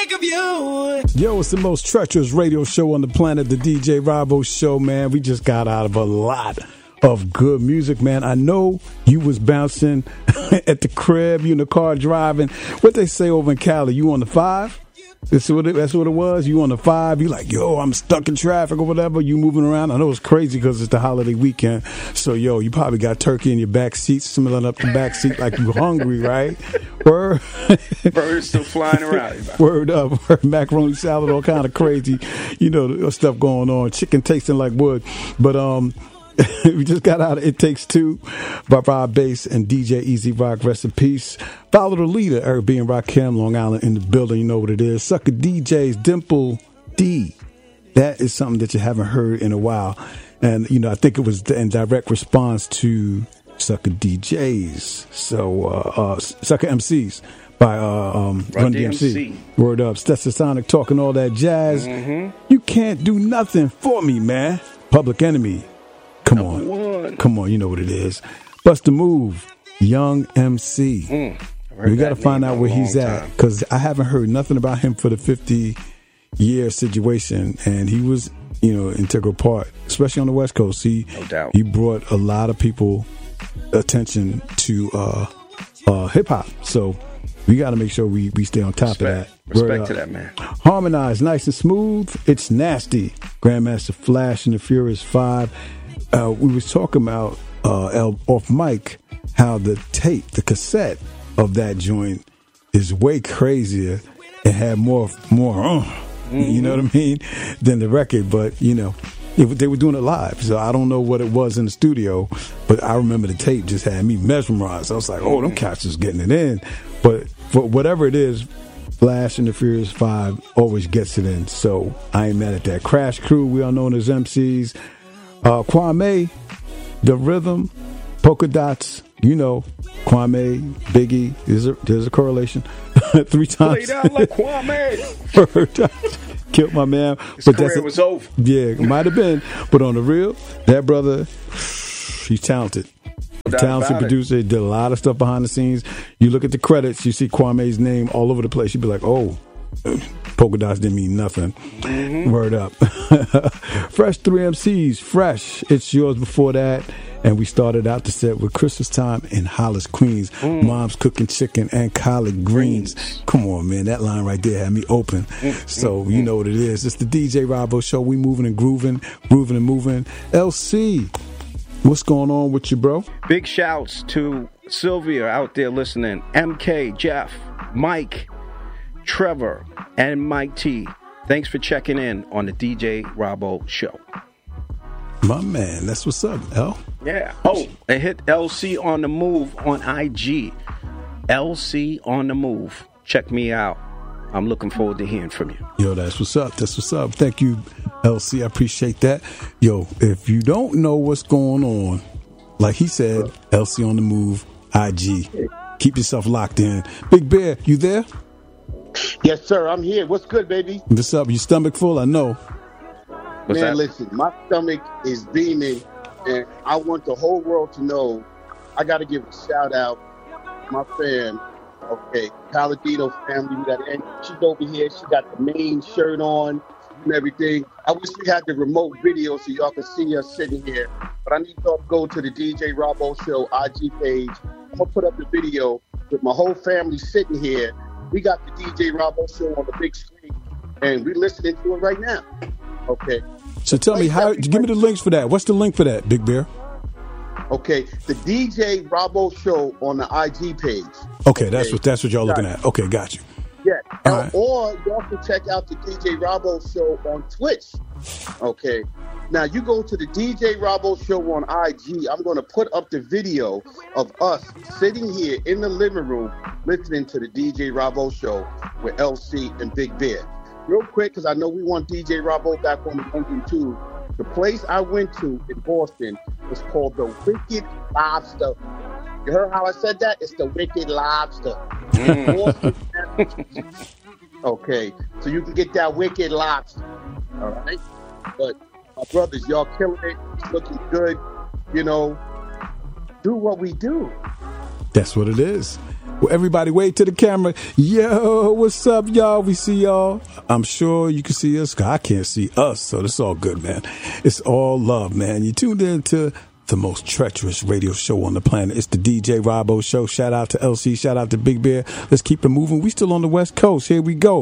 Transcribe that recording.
think of you. Yo, it's the most treacherous radio show on the planet, the DJ Rabo Show, man. We just got out of a lot of good music, man. I know you was bouncing at the crib, you in the car driving. What they say over in Cali, you on the 5? That's what it was. You on the 5? You like, yo, I'm stuck in traffic or whatever. You moving around. I know it's crazy because it's the holiday weekend. So, yo, you probably got turkey in your back seat, smelling up the back seat like you hungry, right? Word. Birds still flying around. Word up. Word. Macaroni salad, all kind of crazy, stuff going on. Chicken tasting like wood. But we just got out of It Takes Two by Rob Bass and DJ Easy Rock. Rest in peace. Follow the leader, Eric B. and Rakim, Long Island in the building. You know what it is. Sucker DJs, Dimple D. That is something that you haven't heard in a while. And, I think it was in direct response to Sucker DJs. So, Sucker MCs by Run DMC. Word up. Stetsasonic talking all that jazz. Mm-hmm. You can't do nothing for me, man. Public Enemy. Come on, you know what it is. Bust a Move, Young MC. We got to find out where he's at, because I haven't heard nothing about him for the 50-year situation, and he was, integral part, especially on the West Coast. He brought a lot of people attention to hip hop. So we got to make sure we stay on top of that. Respect to that, man. Harmonize, Nice and Smooth. It's Nasty. Grandmaster Flash and the Furious 5. We was talking about off mic how the tape, the cassette of that joint is way crazier and had more you know what I mean, than the record. But they were doing it live, so I don't know what it was in the studio, but I remember the tape just had me mesmerized. I was like, oh, them cats is getting it in. But for whatever it is, Flash and the Furious 5 always gets it in, so I ain't mad at that. Crash Crew, we are known as MCs. Kwame, The Rhythm, Polka Dots, Kwame, Biggie, there's a correlation. 3 times. Played out like Kwame. Killed my man. His career was over. Yeah, it might have been. But on the real, that brother, he's talented. Talented producer, did a lot of stuff behind the scenes. You look at the credits, you see Kwame's name all over the place. You'd be like, oh, polka dots didn't mean nothing. Mm-hmm. Word up. Fresh 3 MCs, Fresh. It's Yours Before That. And we started out the set with Christmas Time in Hollis, Queens. Mom's Cooking Chicken and Collard Greens. Come on, man. That line right there had me open. So you know what it is. It's the DJ Rabo Show. We moving and grooving and moving. LC, what's going on with you, bro? Big shouts to Sylvia out there listening. MK, Jeff, Mike, Trevor, and Mike T. Thanks for checking in on the DJ Rabo Show. My man, that's what's up, L. Yeah. Oh, and hit LC on the Move on IG. LC on the Move. Check me out. I'm looking forward to hearing from you. Yo, that's what's up. That's what's up. Thank you, LC. I appreciate that. Yo, if you don't know what's going on, like he said, LC on the Move, IG. Keep yourself locked in. Big Bear, you there? Yes, sir. I'm here. What's good, baby? What's up? Your stomach full? I know. What's Man, that? Listen, my stomach is beaming, and I want the whole world to know. I got to give a shout out to my fam. Okay, Palladino family. We got Angie. She's over here. She got the main shirt on and everything. I wish we had the remote video so y'all could see us sitting here. But I need y'all to go to the DJ Rabo Show IG page. I'm going to put up the video with my whole family sitting here. We got the DJ Rabo Show on the big screen, and we're listening to it right now. Okay. So tell me, give me the links for that. What's the link for that, Big Bear? Okay, the DJ Rabo Show on the IG page. Okay, that's what y'all looking at. Okay, got you. Yeah. Right. Or y'all can check out the DJ Rabo Show on Twitch. Okay. Now you go to the DJ Rabo Show on IG. I'm going to put up the video of us sitting here in the living room listening to the DJ Rabo Show with LC and Big Bear. Real quick, because I know we want DJ Rabo back on the engine too. The place I went to in Boston was called the Wicked Lobster. You heard how I said that? It's the Wicked Lobster. Boston, okay, so you can get that Wicked Lobster. All right? But my brothers, y'all killing it. It's looking good. Do what we do. That's what it is. Well, everybody wave to the camera. Yo, what's up, y'all? We see y'all. I'm sure you can see us. I can't see us, so it's all good, man. It's all love, man. You tuned in to the most treacherous radio show on the planet. It's the DJ Robbo Show. Shout out to LC. Shout out to Big Bear. Let's keep it moving. We still on the West Coast. Here we go.